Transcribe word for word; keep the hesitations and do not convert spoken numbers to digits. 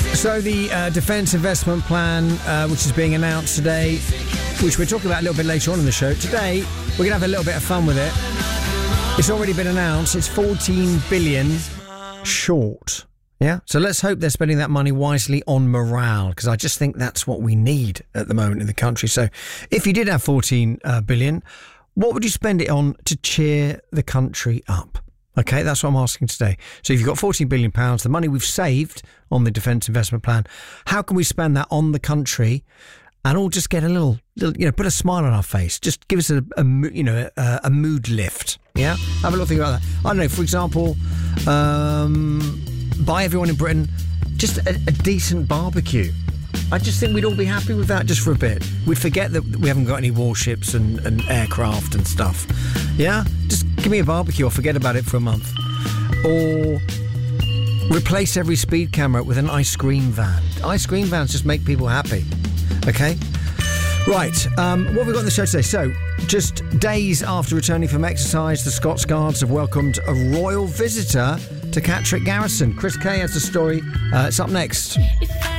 So the uh, Defence Investment Plan, uh, which is being announced today, which we're talking about a little bit later on in the show. Today, we're going to have a little bit of fun with it. It's already been announced. It's fourteen billion short. Yeah? So let's hope they're spending that money wisely on morale, because I just think that's what we need at the moment in the country. So if you did have fourteen uh, billion, what would you spend it on to cheer the country up? Okay, that's what I'm asking today. So if you've got fourteen billion pounds, the money we've saved on the Defence Investment Plan, how can we spend that on the country and all just get a little, little you know, put a smile on our face? Just give us a, a you know, a, a mood lift. Yeah? Have a little think about that. I don't know, for example, um, buy everyone in Britain just a, a decent barbecue. I just think we'd all be happy with that just for a bit. We'd forget that we haven't got any warships and, and aircraft and stuff. Yeah? Just give me a barbecue or forget about it for a month. Or replace every speed camera with an ice cream van. Ice cream vans just make people happy. Okay? Right, um, what have we got on the show today? So, just days after returning from exercise, the Scots Guards have welcomed a royal visitor to Catterick Garrison. Chris Kay has the story. Uh, it's up next.